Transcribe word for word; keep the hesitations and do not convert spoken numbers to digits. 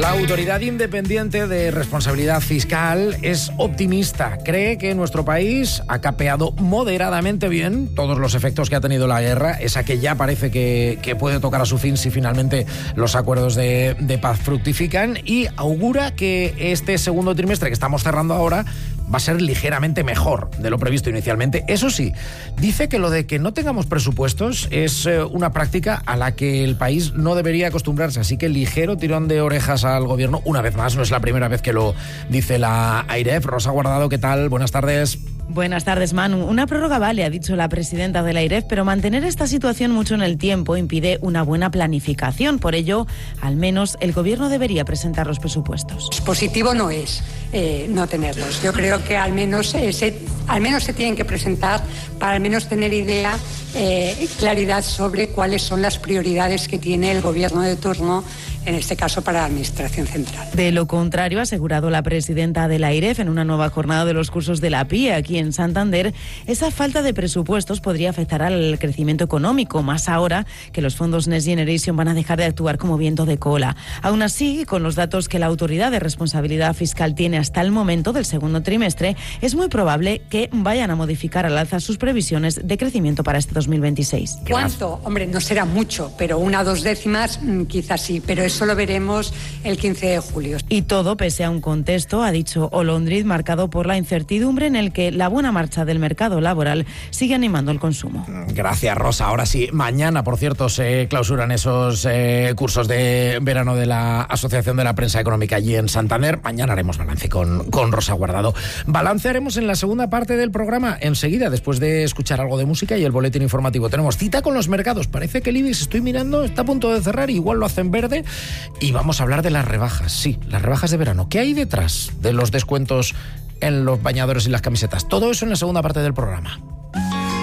La Autoridad Independiente de Responsabilidad Fiscal es optimista. Cree que nuestro país ha capeado moderadamente bien todos los efectos que ha tenido la guerra, esa que ya parece que, que puede tocar a su fin si finalmente los acuerdos de, de paz fructifican, y augura que este segundo trimestre que estamos cerrando ahora va a ser ligeramente mejor de lo previsto inicialmente. Eso sí, dice que lo de que no tengamos presupuestos es eh, una práctica a la que el país no debería acostumbrarse, así que ligero tirón de orejas al gobierno. Una vez más, no es la primera vez que lo dice la AIREF. Rosa Guardado, ¿qué tal? Buenas tardes. Buenas tardes, Manu. Una prórroga vale, ha dicho la presidenta de la AIREF, pero mantener esta situación mucho en el tiempo impide una buena planificación. Por ello, al menos el gobierno debería presentar los presupuestos. Positivo no es eh, no tenerlos. Yo creo que al menos, eh, se, al menos se tienen que presentar para al menos tener idea, eh, claridad sobre cuáles son las prioridades que tiene el gobierno de turno, en este caso para la Administración Central. De lo contrario, ha asegurado la presidenta de la AIREF en una nueva jornada de los cursos de la P I E aquí en Santander, esa falta de presupuestos podría afectar al crecimiento económico, más ahora que los fondos Next Generation van a dejar de actuar como viento de cola. Aún así, con los datos que la Autoridad de Responsabilidad Fiscal tiene hasta el momento del segundo trimestre, es muy probable que vayan a modificar al alza sus previsiones de crecimiento para este dos mil veintiséis. ¿Cuánto? Hombre, no será mucho, pero una o dos décimas quizás sí, pero eso lo veremos el quince de julio. Y todo pese a un contexto, ha dicho Olondrid, marcado por la incertidumbre en el que la buena marcha del mercado laboral sigue animando el consumo. Gracias, Rosa. Ahora sí, mañana, por cierto, se clausuran esos eh, cursos de verano de la Asociación de la Prensa Económica allí en Santander. Mañana haremos balance con, con Rosa Guardado. Balance haremos en la segunda parte del programa, enseguida, después de escuchar algo de música y el boletín informativo. Tenemos cita con los mercados. Parece que el IBEX, estoy mirando, está a punto de cerrar, igual lo hace en verde. Y vamos a hablar de las rebajas, sí, las rebajas de verano. ¿Qué hay detrás de los descuentos en los bañadores y las camisetas? Todo eso en la segunda parte del programa.